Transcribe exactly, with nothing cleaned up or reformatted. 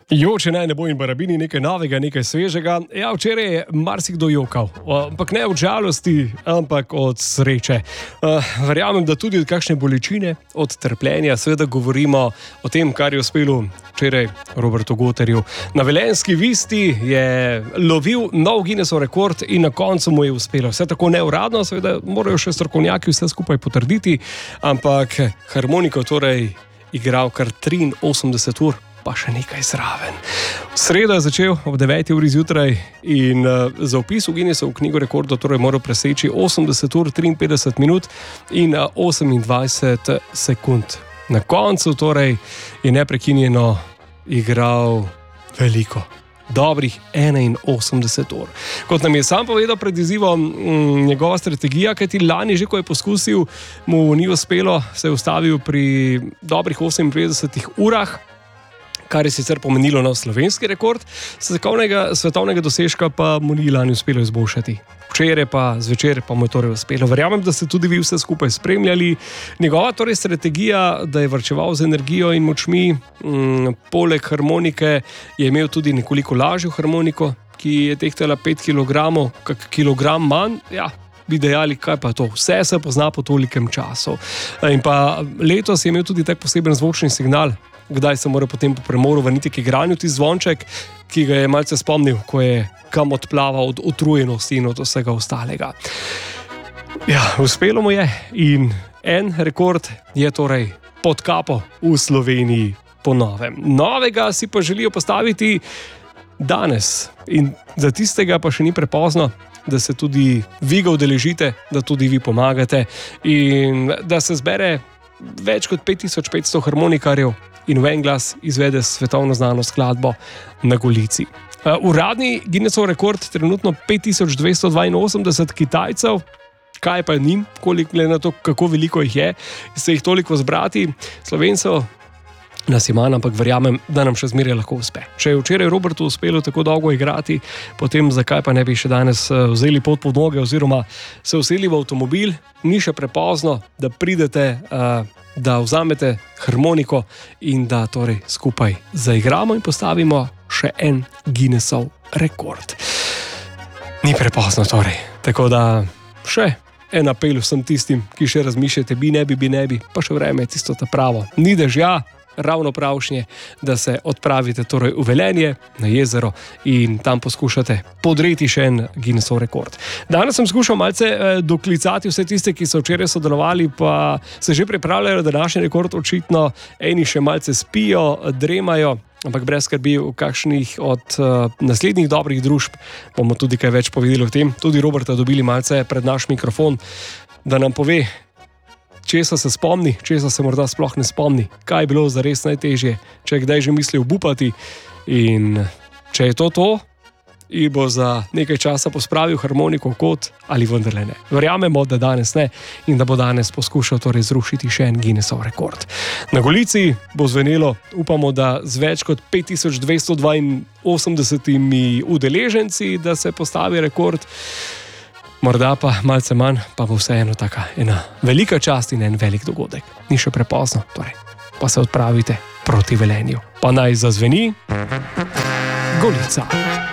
Jo, če ne, ne bo in barabini nekaj novega, nekaj svežega. Ja, včeraj je marsikdo jokal, ampak ne od žalosti, ampak od sreče. Verjamem, da tudi od kakšne bolečine, od trpljenja, seveda govorimo o tem, kar je uspelo včeraj Robertu Goterju. Na Velenjski Visti je lovil nov Guinnessov rekord in na koncu mu je uspelo. Vse tako neuradno, seveda morajo še strokovnjaki vse skupaj potrditi, ampak harmoniko torej igral kar triinosemdeset ur. Pa še nekaj zraven. V sredo je začel ob deveti uri zjutraj in uh, za vpis v Guinnessov knjigo rekordov torej moral preseči osemdeset ur, triinpetdeset minut in uh, osemindvajset sekund. Na koncu torej je neprekinjeno igral veliko. Dobrih enainosemdeset ur. Kot nam je sam povedal pred izzivom m, njegova strategija, kajti lani že, ko je poskusil, mu ni uspelo, se je ustavil pri dobrih oseminpetdesetih urah, kar je sicer pomenilo nov slovenski rekord, svetovnega, svetovnega dosežka pa mu ni lani uspelo izboljšati. Včeraj pa zvečer pa mu je torej uspelo. Verjamem, da ste tudi vi vse skupaj spremljali. Njegova torej strategija, da je varčeval z energijo in močmi, m, poleg harmonike je imel tudi nekoliko lažjo harmoniko, ki je tehtala pet kilogramov, kak kilogram manj, ja, bi dejali, kaj pa to, vse se pozna po tolikem času. In pa letos je imel tudi tak poseben zvočni signal, kdaj se mora potem po premoru vrniti k igranju, ti zvonček, ki ga je malce spomnil, ko je kam odplaval od utrujenosti in od vsega ostalega. Ja, uspelo mu je in en rekord je torej pod kapo v Sloveniji po novem. Novega si pa želijo postaviti danes in za tistega pa še ni prepozno, da se tudi vi ga udeležite, da tudi vi pomagate in da se zbere več kot pet tisoč petsto harmonikarjev in v en glas izvede svetovno znano skladbo Na Golici. Uh, uradni Guinnessov rekord trenutno pet tisoč dvesto dvainosemdeset Kitajcev, kaj pa njim, koliko glede na to, kako veliko jih je, se jih toliko zbrati, Slovencev nas je manj, ampak verjamem, da nam še zmeraj lahko uspe. Če je včeraj Robertu uspelo tako dolgo igrati, potem zakaj pa ne bi še danes vzeli pot pod noge oziroma se usedli v avtomobil, ni še prepozno, da pridete, da vzamete harmoniko in da torej skupaj zaigramo in postavimo še en Guinnessov rekord. Ni prepozno torej, tako da še en apel vsem tistim, ki še razmišljate, bi ne bi, bi ne bi, pa še vreme je tisto ta pravo. Ni dežja, ravno pravšnje, da se odpravite torej v Velenje, na jezero in tam poskušate podreti še en Guinnessov rekord. Danes sem skušal malce eh, doklicati vse tiste, ki so včeraj sodelovali, pa se že pripravljajo, da naš rekord očitno eni še malce spijo, dremajo, ampak brez skrbi, v kakšnih od uh, naslednjih dobrih družb bomo tudi kaj več povedali o tem. Tudi Roberta dobili malce pred naš mikrofon, da nam pove, česa se spomni, česa se morda sploh ne spomni, kaj je bilo zares najtežje, če je kdaj že mislil bupati in če je to to, in bo za nekaj časa pospravil harmoniko v kot ali vendarle ne. Verjamemo, da danes ne in da bo danes poskušal torej zrušiti še en Guinnessov rekord. Na Golici bo zvenelo, upamo, da z več kot pet tisoč dvesto dvainosemdesetimi udeleženci, da se postavi rekord. Morda pa malce manj, pa bo vseeno taka ena velika čast in en velik dogodek. Ni še prepozno, torej pa se odpravite proti Velenju. Pa naj zazveni Golica.